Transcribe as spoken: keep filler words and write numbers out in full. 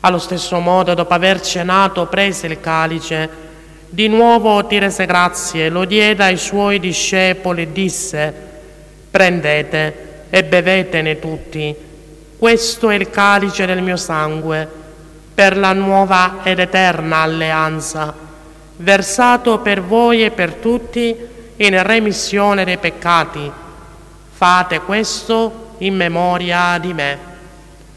Allo stesso modo, dopo aver cenato, prese il calice, di nuovo ti rese grazie, lo diede ai suoi discepoli e disse: prendete e bevetene tutti, questo è il calice del mio sangue, per la nuova ed eterna alleanza, versato per voi e per tutti in remissione dei peccati. Fate questo in memoria di me.